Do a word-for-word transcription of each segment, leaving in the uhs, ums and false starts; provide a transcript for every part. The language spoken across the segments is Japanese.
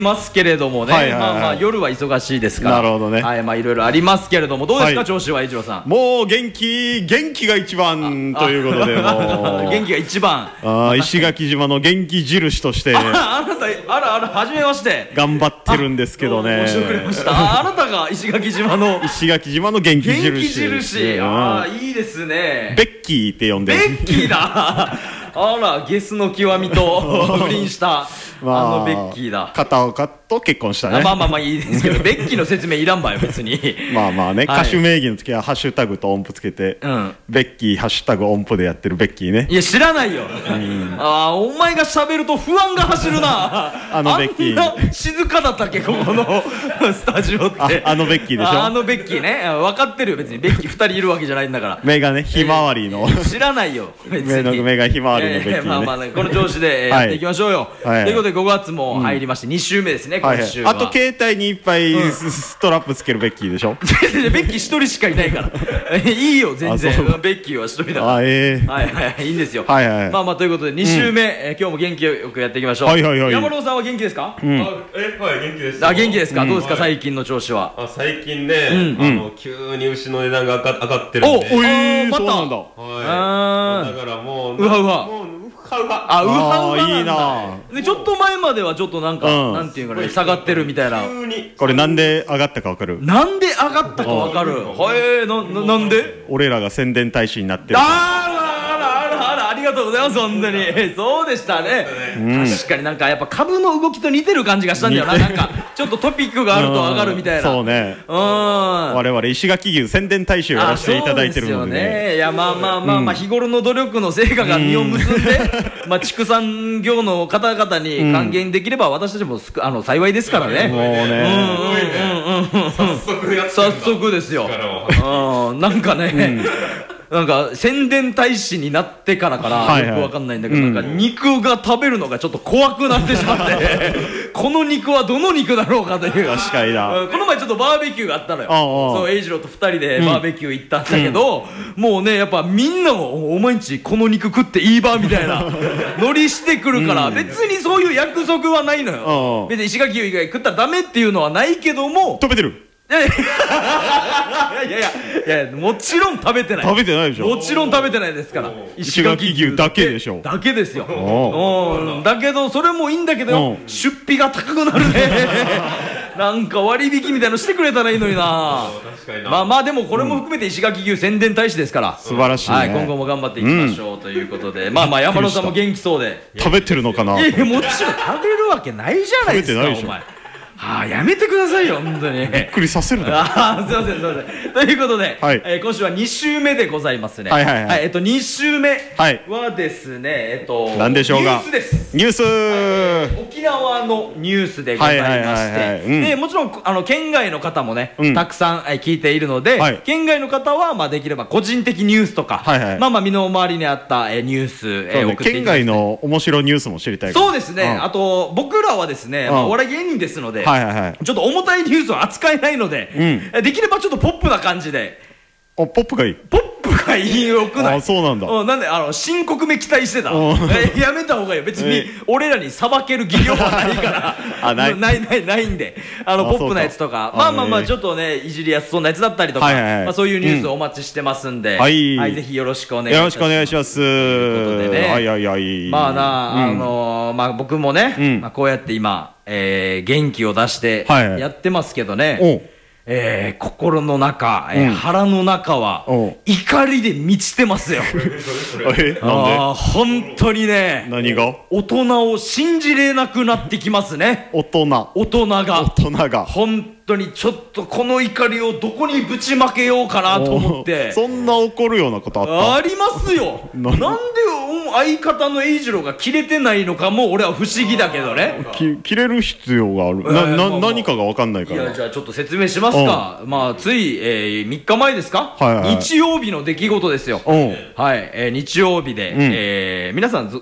ますけれどもね、 はいはいはいまあまあ夜は忙しいですから、 なるほどね。 はい、まあいろいろありますけれども、どうですか、 はい調子は、一郎さん。 もう元気元気が一番ということで、もう元気が一番。 あー石垣島の元気印としてああなた、あらあら、はじめまして。 頑張ってるんですけどね。 申し遅れました。ああなたが石垣島の石垣島の元気印。 元気印。 うんああ、いいですね。 ベッキーって呼んでる。 ベッキーだ。あら、ゲスの極みと不倫した、 まああのベッキーだ。 片岡と結婚したね。 まあまあまあいいですけど、ベッキーの説明いらんばよ、別に。 まあまあね、 はい歌手名義の時はハッシュタグと音符つけて、 うんベッキーハッシュタグ音符でやってるベッキーね。 いや、知らないよ。ああ、お前が喋ると不安が走るな。 あのベッキーあんな静かだったっけ、ここのスタジオって。 ああのベッキーでしょ。 ああのベッキーね。分かってるよ、別に。ベッキーふたりいるわけじゃないんだから。 目がね、ひまわりの。 知らないよ、別に。 目の目がひまわりのベッキーねえまあまあね、この調子でえーはいやっていきましょうよ。 はいということでごがつも入りましてに週目ですね、 はいはい今週は。 あと携帯にいっぱいスストラップつけるベッキーでしょ。 ベッキー一人しかいないからいいよ全然あそうベッキーは一人だからあええはいはいいいんですよ。 はいはいまあまあということでに週目、えー今日も元気よくやっていきましょう。 はいはいはい山郎さんは元気ですか？ うんあえはい元気ですよ。 あ元気ですか？どうですかはい最近の調子は？ あ最近ね、 うんあの急に牛の値段が上が上がってるんで、 おおえー、 またそうなんだ。 はい、 あーだからもううわうわもううはうはあウハウハあーいいなんだなでちょっと前まではちょっとなんか、 うんなんていうかね下がってるみたいな。 急にこれなんで上がったかわかる？ なんで上がったかわかる？はいなななんで？ 俺らが宣伝大使になってる。 あらあらあらあらありがとうございます本当にそうでしたね、確かになんかやっぱ株の動きと似てる感じがしたんだよな。なんかちょっとトピックがあると上がるみたいな。 そうね。 うん我々石垣牛宣伝大使をやらせていただいてるのであそうですよね。 ね。いやまあまあまあまあ日頃の努力の成果が実を結んで、まあ畜産業の方々に還元できれば私たちもすくあの幸いですからね。 もうね。 早速やって早速ですよ。うんなんかね。なんか宣伝大使になってからからはいはいよくわかんないんだけど、なんか肉が食べるのがちょっと怖くなってしまってこの肉はどの肉だろうかという。 確かにな。 うんこの前ちょっとバーベキューがあったのよ。 ああそう栄一郎とふたりでバーベキュー行ったんだけど、もうねやっぱみんなもお前んちこの肉食っていいばみたいなノリしてくるから、別にそういう約束はないのあよ。 あ別に石垣牛以外食ったらダメっていうのはないけども、 食べてる？ いやいやいやいやいやもちろん食べてない。 食べてないでしょ。 もちろん食べてないですから石垣牛だけでしょ。 だけですよ。 おうんだけどそれもいいんだけどようん出費が高くなるねなんか割引みたいのしてくれたらいいのにな。 確かにな。 まあまあでもこれも含めて石垣牛宣伝大使ですから素晴らしいね。 はい今後も頑張っていきましょうということで、まあまあ山野さんも元気そうで。 食べてるのかな。 いやいやもちろん食べるわけないじゃないですか食べてないでしょお前。はあやめてくださいよ本当にびっくりさせるな。 ああすいませんすいませんということで、 はいえー今週はに週目でございますね。 はいはいはいえっとに週目はいはですねえっとなんでしょうがニュースです。 ニュース。 沖縄のニュースでございましはいはいはいはいて、 うんでもちろんあの県外の方もね、 うんたくさんえー聞いているので、 はい県外の方はまあできれば個人的ニュースとか、 はいはいまあまあ身の回りにあったえーニュースえそうねー送ってい県ただきたい。 外の面白ニュースも知りたいから。 そうですね、 うんあと僕らはですね、まあ、 うんお笑い芸人ですので、 はいはいはい。 ちょっと重たいニュースを扱えないので、えできればちょっとポップな感じで。 あ、ポップがいい。 ポップがいいよくない？ あ、そうなんだ。 うん、なんであの申告目期待してた。 うんえやめた方がいいよ。別にえ俺らに裁ける技量はないからあないないないないんで、あのあポップなやつとかそうかまあまあまああちょっとねいじりやすそうなやつだったりとか、 はいはいはいまあそういうニュースをお待ちしてますんで、 うんはいぜひよろしくお願いいたよろしくお願いします。ということでねはいはいはい。 まあな、あうんのーまあ僕もね、 うんまあこうやって今、えー元気を出してはいはいやってますけどね、 おうえー心の中、えーうん腹の中はおう怒りで満ちてますよ。 え、なんあー本当にねで何が大人を信じれなくなってきますね。 大人。 大人が大人が。 本当にちょっとこの怒りをどこにぶちまけようかなと思っておそんな怒るようなことあったありますよ。 ななんでお相方の栄一郎がキレてないのかも俺は不思議だけどね。 き切れる必要がある。な、な、 えーまあまあ何かが分かんないから。 いやじゃあちょっと説明しますか。まあつい、えー、みっかまえですか、 はいはい日曜日の出来事ですよ。 うん。 はい、えー日曜日で、 んえー皆さんずご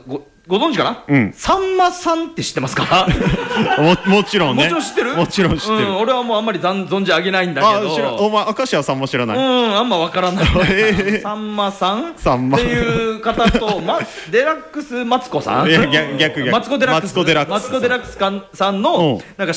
ご存知かな、 うんさんまさんって知ってますか？ ももちろんねもちろん知ってる？ もちろん知ってる、 うん、俺はもうあんまり存存じ上げないんだけあど。 知らお前明石家さんま知らない、 うんあんまわからないえーさんまさんさんまっていう方と、ま、デラックスマツコさんいや逆逆逆マツコデラックスマツコデラックスマツコデラックスかんさんのうんなんか